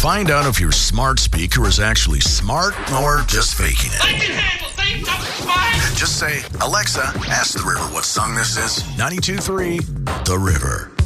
Find out if your smart speaker is actually smart or just faking it. I can handle things up fine. Just say, Alexa, ask the river what song this is. 92.3 The River.